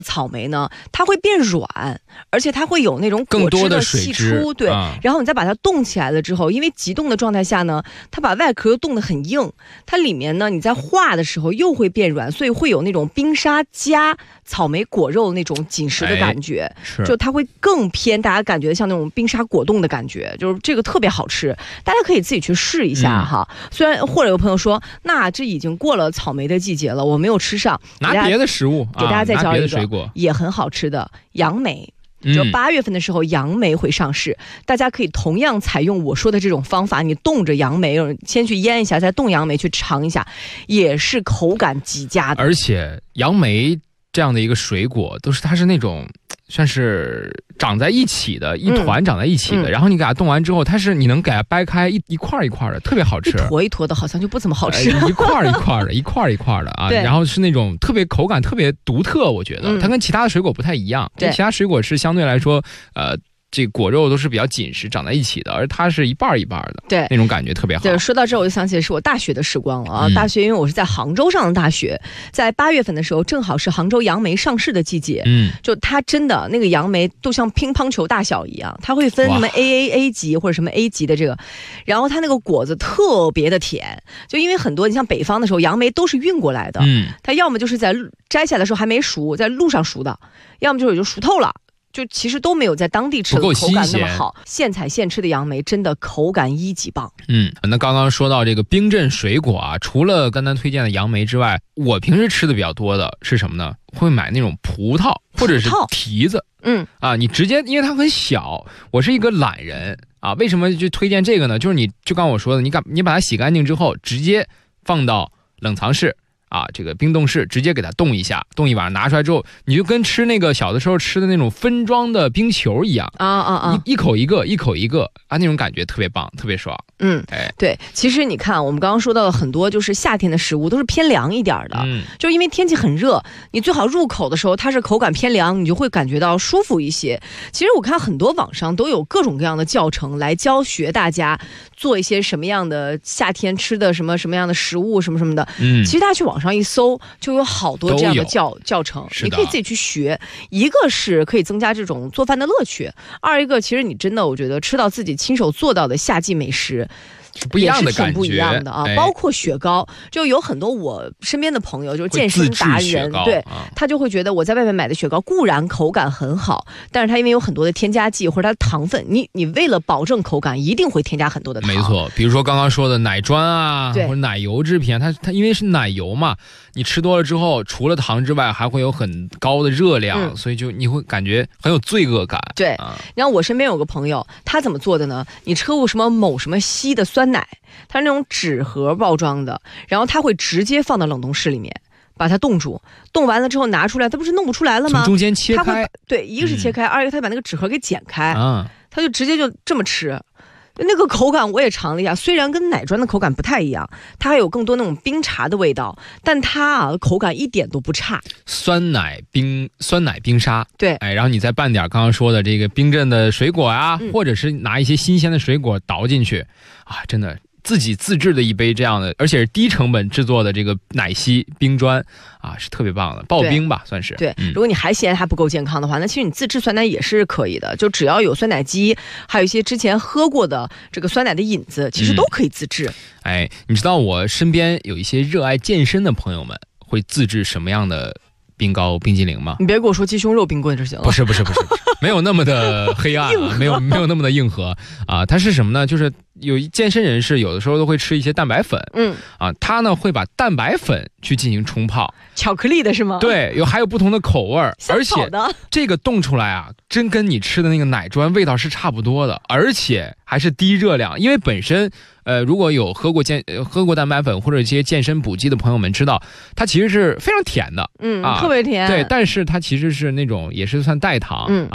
草莓呢，它会变软，而且它会有那种果汁的析出，对，然后你再把它冻起来了之后，因为急冻的状态下呢，它把外壳又冻得很硬，它里面呢你在化的时候又会变软，所以会有那种冰沙加草莓果肉那种紧实的感觉，就它会更偏大家感觉像那种冰沙果冻的感觉，就是这个特别好吃，大家可以自己去试一下哈。虽然或者有朋友说，那这已经过了草莓的季节了，我没有吃上， 拿别的食物给大家再教一个也很好吃的杨梅。就8月份的时候，杨梅会上市，大家可以同样采用我说的这种方法，你冻着杨梅，先去腌一下，再冻杨梅去尝一下，也是口感极佳的。 而且杨梅这样的一个水果，它是那种算是长在一起的，一团长在一起的，然后你给它冻完之后，你能给它掰开一块一块的，特别好吃。 一坨一坨的，好像就不怎么好吃。 一块一块的，一块一块的啊，然后是那种特别口感特别独特，我觉得它跟其他的水果不太一样。其他水果是相对来说，这果肉都是比较紧实长在一起的，而它是一半一半的， 对， 那种感觉特别好。 对，说到这我就想起是我大学的时光了啊！大学因为我是在杭州上的大学，在8月份的时候，正好是杭州杨梅上市的季节。就它真的那个杨梅都像乒乓球大小一样，它会分什么 AAA 级或者什么 A 级的这个，然后它那个果子特别的甜，就因为很多你像北方的时候杨梅都是运过来的，它要么就是在摘下来的时候还没熟，在路上熟的，要么就是就熟透了。就其实都没有在当地吃的口感那么好，现采现吃的杨梅真的口感一级棒。 那刚刚说到这个冰镇水果啊，除了刚才推荐的杨梅之外，我平时吃的比较多的是什么呢？会买那种葡萄或者是提子。你直接因为它很小，我是一个懒人啊，为什么就推荐这个呢？就是就刚我说的，你把它洗干净之后，直接放到冷藏室。这个冰冻室直接给它冻一下，冻一晚上拿出来之后，你就跟吃那个小的时候吃的那种分装的冰球一样一口一个，一口一个啊，那种感觉特别棒，特别爽。 对，其实你看我们刚刚说到的很多就是夏天的食物都是偏凉一点的，就因为天气很热，你最好入口的时候它是口感偏凉，你就会感觉到舒服一些。其实我看很多网上都有各种各样的教程来教学大家做一些什么样的夏天吃的什么样的食物什么什么的。其实大家去网上一搜就有好多这样的教程，你可以自己去学。一个是可以增加这种做饭的乐趣，二一个其实你真的我觉得吃到自己亲手做到的夏季美食不一样的感觉， 挺不一样的啊！包括雪糕，就有很多我身边的朋友就是健身达人，对，他就会觉得我在外面买的雪糕固然口感很好，但是它因为有很多的添加剂或者它的糖分，你为了保证口感，一定会添加很多的糖。 没错，比如说刚刚说的奶砖啊，或者奶油制品，它因为是奶油嘛，你吃多了之后，除了糖之外，还会有很高的热量，所以你会感觉很有罪恶感。 对，然后我身边有个朋友，他怎么做的呢？你吃过什么某什么稀的酸奶，它是那种纸盒包装的，然后他会直接放到冷冻室里面把它冻住，冻完了之后拿出来，它不是弄不出来了吗？ 从中间切开， 对，一个是切开，二一个他把那个纸盒给剪开，他就直接就这么吃。那个口感我也尝了一下，虽然跟奶砖的口感不太一样，它还有更多那种冰茶的味道，但它口感一点都不差。 酸奶冰沙， 对， 然后你再拌点刚刚说的这个冰镇的水果啊，或者是拿一些新鲜的水果倒进去啊，真的自己自制的一杯这样的，而且是低成本制作的这个奶昔冰砖啊，是特别棒的，刨冰吧算是。 对，如果你还嫌它不够健康的话，那其实你自制酸奶也是可以的，就只要有酸奶机，还有一些之前喝过的这个酸奶的引子，其实都可以自制。 你知道我身边有一些热爱健身的朋友们会自制什么样的冰糕冰激凌吗？ 你别跟我说鸡胸肉冰棍就行了。 不是，没有那么的黑暗没有那么的硬核啊。它是什么呢？就是有健身人士有的时候都会吃一些蛋白粉，他呢会把蛋白粉去进行冲泡， 巧克力的是吗？ 对，还有不同的口味，而且这个冻出来啊，真跟你吃的那个奶砖味道是差不多的，而且还是低热量，因为本身如果有喝过蛋白粉或者一些健身补剂的朋友们知道，它其实是非常甜的， 特别甜， 对，但是它其实是那种也是算代糖，